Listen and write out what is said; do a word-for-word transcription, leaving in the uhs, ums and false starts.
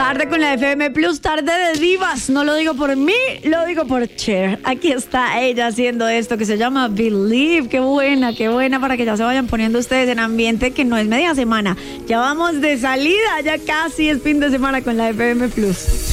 Tarde con la F M Plus, tarde de divas. No lo digo por mí, lo digo por Cher. Aquí está ella haciendo esto que se llama Believe. Qué buena, qué buena, para que ya se vayan poniendo ustedes en ambiente, que no es media semana. Ya vamos de salida, ya casi es fin de semana con la F M Plus.